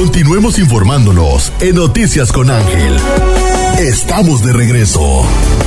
Continuemos informándonos en Noticias con Ángel. Estamos de regreso.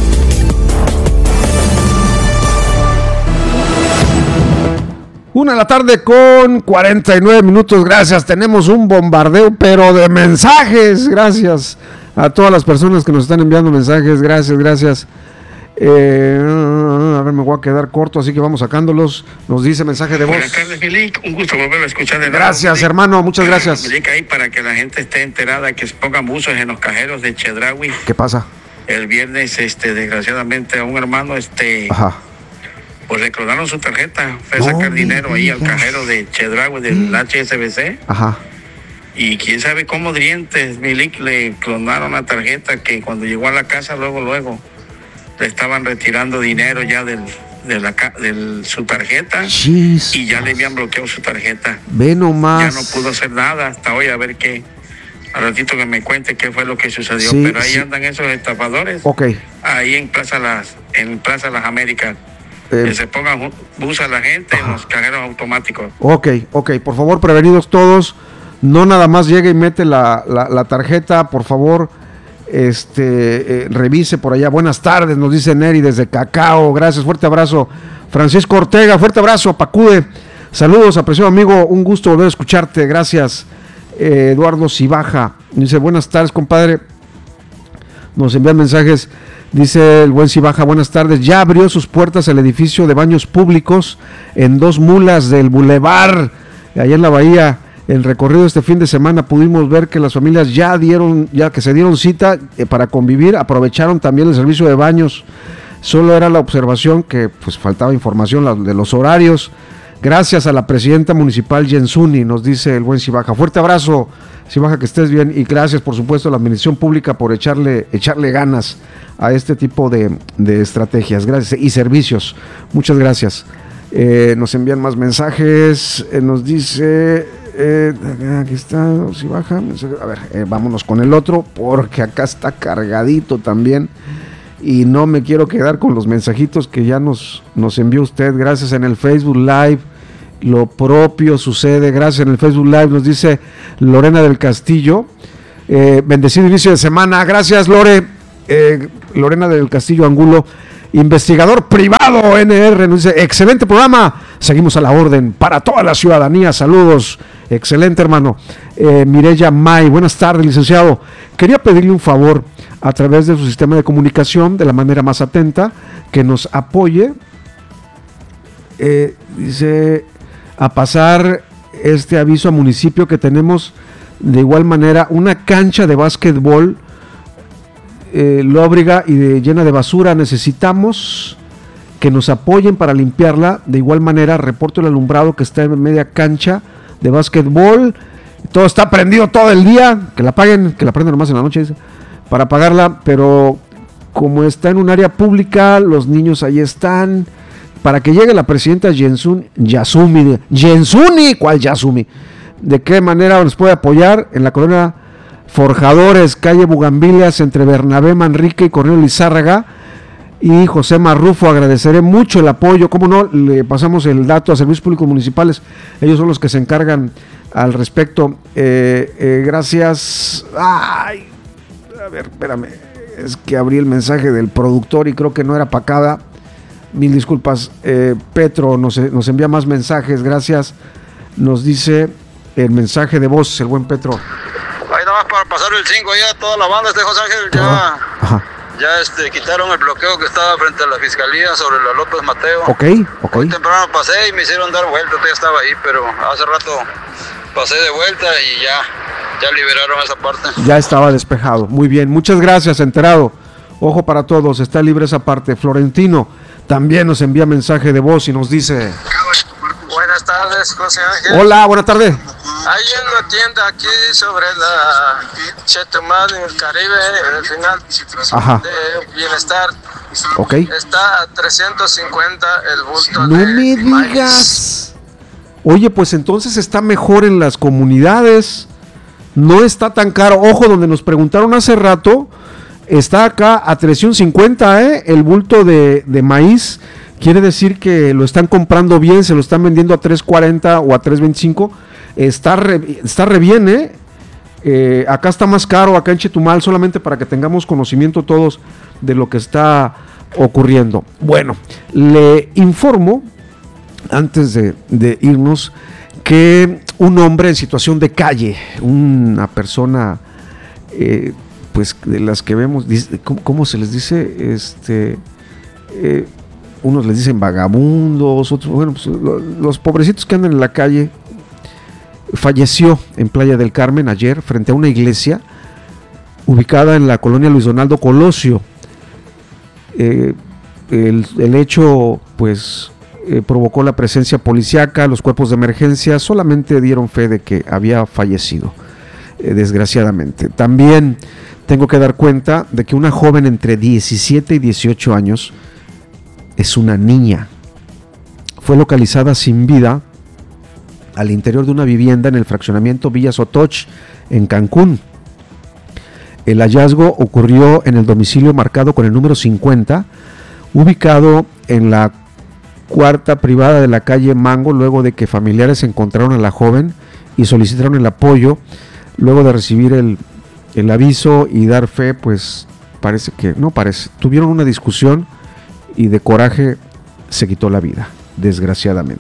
Una de la tarde con 49 minutos. Gracias. Tenemos un bombardeo, pero de mensajes. Gracias a todas las personas que nos están enviando mensajes. Gracias. A ver, me voy a quedar corto, así que vamos sacándolos. Nos dice mensaje de voz. Buenas tardes, Milik. Un gusto volver a escuchar de nuevo. Gracias, hermano. Muchas gracias. Milik, ahí para que la gente esté enterada que se pongan buzos en los cajeros de Chedraui. ¿Qué pasa? El viernes, desgraciadamente, a un hermano, Ajá. pues le clonaron su tarjeta. Fue a sacar dinero ahí al cajero de Chedraui del HSBC. Ajá. Y quién sabe cómo dientes, Milik, le clonaron la tarjeta que cuando llegó a la casa, luego, le estaban retirando dinero ya de su tarjeta. Jesus. Y ya le habían bloqueado su tarjeta. Ve nomás. Ya no pudo hacer nada hasta hoy, a ver qué. Al ratito que me cuente qué fue lo que sucedió. Sí, pero ahí sí. andan esos estafadores. Ok. Ahí en Plaza Las Américas. Que se pongan bus a la gente en los cajeros automáticos. Ok, por favor, prevenidos todos. No nada más llegue y mete la tarjeta, por favor. Revise por allá. Buenas tardes, nos dice Neri desde Cacao. Gracias, fuerte abrazo. Francisco Ortega, fuerte abrazo. Pacude, saludos, apreciado amigo. Un gusto volver a escucharte. Gracias. Eduardo Cibaja dice: buenas tardes, compadre. Nos envían mensajes. Dice el buen Cibaja: buenas tardes. Ya abrió sus puertas el edificio de baños públicos en 2 mulas del Boulevard, allá en la Bahía. El recorrido este fin de semana pudimos ver que las familias ya que se dieron cita para convivir, aprovecharon también el servicio de baños. Solo era la observación que pues faltaba información de los horarios. Gracias a la presidenta municipal Jensuni, nos dice el buen Cibaja. Fuerte abrazo, Cibaja, que estés bien, y gracias por supuesto a la administración pública por echarle ganas a este tipo de estrategias, gracias, y servicios. Muchas gracias. Nos envían más mensajes. Nos dice aquí está, si baja, a ver, vámonos con el otro, porque acá está cargadito también, y no me quiero quedar con los mensajitos que ya nos envió usted. Gracias en el Facebook Live, lo propio sucede. Gracias en el Facebook Live, nos dice Lorena del Castillo, bendecido inicio de semana. Gracias, Lorena del Castillo Angulo, investigador privado NR, nos dice: excelente programa, seguimos a la orden para toda la ciudadanía, saludos. Excelente, hermano. Mireya May, buenas tardes, licenciado. Quería pedirle un favor a través de su sistema de comunicación, de la manera más atenta, que nos apoye, dice, a pasar este aviso a municipio que tenemos de igual manera una cancha de básquetbol lóbrega y llena de basura. Necesitamos que nos apoyen para limpiarla. De igual manera, reporto el alumbrado que está en media cancha de básquetbol. Todo está prendido todo el día. Que la prendan nomás en la noche, dice, para apagarla. Pero como está en un área pública, los niños ahí están. Para que llegue la presidenta Yasumi. ¿Cuál Yasumi? ¿De qué manera nos puede apoyar? En la colonia Forjadores, calle Bugambilias, entre Bernabé Manrique y Cornelio Lizárraga y José Marrufo. Agradeceré mucho el apoyo. Cómo no, le pasamos el dato a Servicios Públicos Municipales. Ellos son los que se encargan al respecto. Gracias. Ay, a ver, espérame. Es que abrí el mensaje del productor y creo que no era para acá. Mil disculpas. Petro nos envía más mensajes. Gracias. Nos dice el mensaje de voz, el buen Petro. Ahí nada más para pasar el 5 ya, toda la banda José Ángel, ya quitaron el bloqueo que estaba frente a la fiscalía sobre la López Mateo. Ok. Muy temprano pasé y me hicieron dar vuelta, ya estaba ahí, pero hace rato pasé de vuelta y ya liberaron esa parte. Ya estaba despejado, muy bien, muchas gracias, enterado. Ojo para todos, está libre esa parte. Florentino también nos envía mensaje de voz y nos dice: buenas tardes, José Ángel. Hola, buenas tardes. Hay una tienda aquí sobre la Chetumal en el Caribe, en el final de Bienestar. Ok. Está a 350 el bulto. No me digas. Oye, pues entonces está mejor en las comunidades. No está tan caro. Ojo, donde nos preguntaron hace rato, está acá a 350, el bulto de maíz. Quiere decir que lo están comprando bien, se lo están vendiendo a 3.40 o a 3.25. Está re bien, Acá está más caro, acá en Chetumal, solamente para que tengamos conocimiento todos de lo que está ocurriendo. Bueno, le informo, antes de irnos, que un hombre en situación de calle, una persona, pues de las que vemos, ¿cómo se les dice? Unos les dicen vagabundos, otros, bueno, pues, los pobrecitos que andan en la calle. Falleció en Playa del Carmen ayer frente a una iglesia ubicada en la colonia Luis Donaldo Colosio. El hecho pues provocó la presencia policíaca. Los cuerpos de emergencia solamente dieron fe de que había fallecido, desgraciadamente. También tengo que dar cuenta de que una joven entre 17 y 18 años, es una niña, fue localizada sin vida al interior de una vivienda en el fraccionamiento Villa Sotoch, en Cancún. El hallazgo ocurrió en el domicilio marcado con el número 50, ubicado en la cuarta privada de la calle Mango, luego de que familiares encontraron a la joven y solicitaron el apoyo. Luego de recibir el aviso y dar fe, pues tuvieron una discusión y de coraje se quitó la vida, desgraciadamente.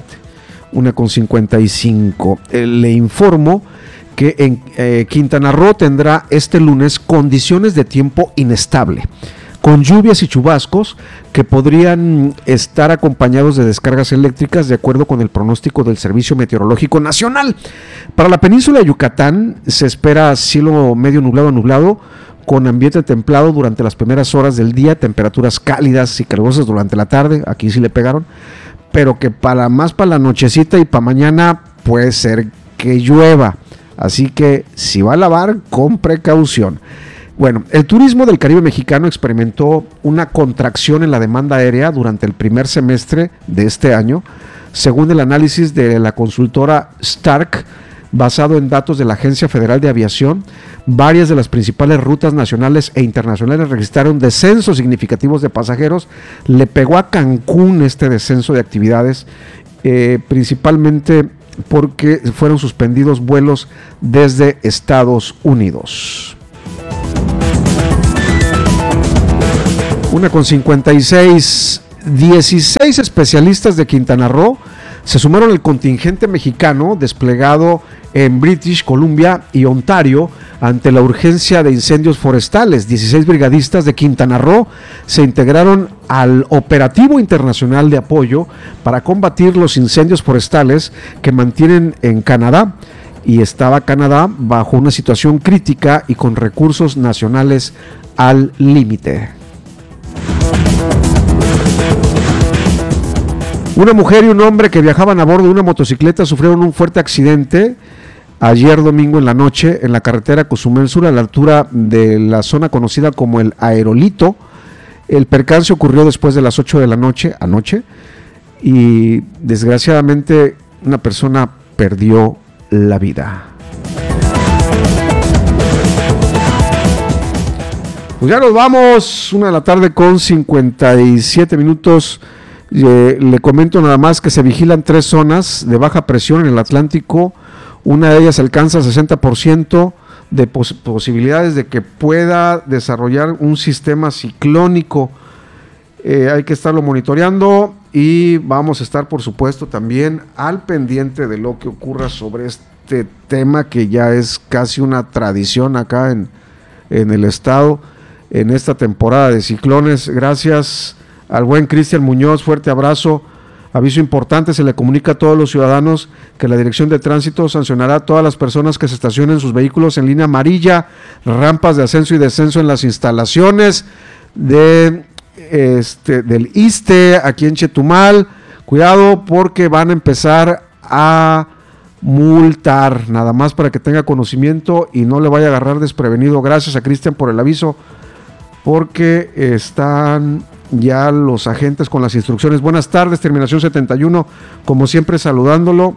1:55. Le informo que en Quintana Roo tendrá este lunes condiciones de tiempo inestable, con lluvias y chubascos que podrían estar acompañados de descargas eléctricas, de acuerdo con el pronóstico del Servicio Meteorológico Nacional. Para la península de Yucatán se espera cielo medio nublado a nublado, con ambiente templado durante las primeras horas del día, temperaturas cálidas y calurosas durante la tarde. Aquí sí le pegaron, pero que para la nochecita y para mañana puede ser que llueva. Así que si va a lavar, con precaución. Bueno, el turismo del Caribe mexicano experimentó una contracción en la demanda aérea durante el primer semestre de este año, según el análisis de la consultora Stark, basado en datos de la Agencia Federal de Aviación. Varias de las principales rutas nacionales e internacionales registraron descensos significativos de pasajeros. Le pegó a Cancún este descenso de actividades, principalmente porque fueron suspendidos vuelos desde Estados Unidos. 1:56. 16 especialistas de Quintana Roo se sumaron al contingente mexicano desplegado en British Columbia y Ontario ante la urgencia de incendios forestales. 16 brigadistas de Quintana Roo se integraron al operativo internacional de apoyo para combatir los incendios forestales que mantienen en Canadá, y estaba Canadá bajo una situación crítica y con recursos nacionales al límite. Una mujer y un hombre que viajaban a bordo de una motocicleta sufrieron un fuerte accidente ayer domingo en la noche en la carretera Cozumel Sur, a la altura de la zona conocida como el Aerolito. El percance ocurrió después de las 8 de la noche anoche, y desgraciadamente una persona perdió la vida. Pues ya nos vamos, 1:57 p.m. Le comento nada más que se vigilan 3 zonas de baja presión en el Atlántico. Una de ellas alcanza 60% de posibilidades de que pueda desarrollar un sistema ciclónico. Hay que estarlo monitoreando y vamos a estar, por supuesto, también al pendiente de lo que ocurra sobre este tema, que ya es casi una tradición acá en el estado en esta temporada de ciclones. Gracias al buen Cristian Muñoz, fuerte abrazo. Aviso importante: se le comunica a todos los ciudadanos que la Dirección de Tránsito sancionará a todas las personas que se estacionen sus vehículos en línea amarilla, rampas de ascenso y descenso en las instalaciones del ISSSTE aquí en Chetumal. Cuidado, porque van a empezar a multar, nada más para que tenga conocimiento y no le vaya a agarrar desprevenido. Gracias a Cristian por el aviso, porque están ya los agentes con las instrucciones. Buenas tardes, terminación 71, como siempre saludándolo.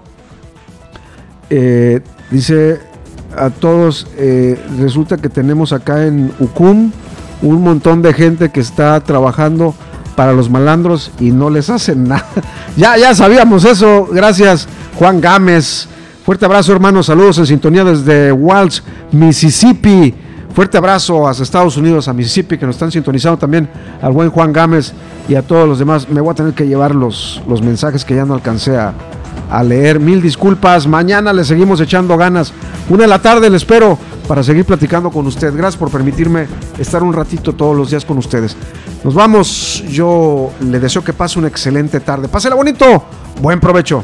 Dice a todos, resulta que tenemos acá en Ucum un montón de gente que está trabajando para los malandros y no les hacen nada. Ya sabíamos eso. Gracias, Juan Gámez. Fuerte abrazo, hermanos, saludos en sintonía desde Walsh, Mississippi. Fuerte abrazo a Estados Unidos, a Mississippi, que nos están sintonizando también, al buen Juan Gámez y a todos los demás. Me voy a tener que llevar los mensajes que ya no alcancé a leer. Mil disculpas, mañana le seguimos echando ganas. 1:00 p.m. le espero para seguir platicando con usted. Gracias por permitirme estar un ratito todos los días con ustedes. Nos vamos, yo le deseo que pase una excelente tarde. Pásela bonito, buen provecho.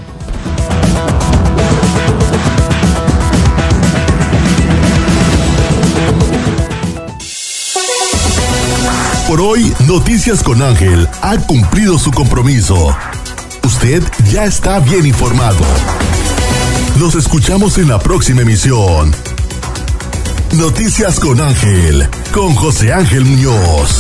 Por hoy, Noticias con Ángel ha cumplido su compromiso. Usted ya está bien informado. Nos escuchamos en la próxima emisión. Noticias con Ángel, con José Ángel Muñoz.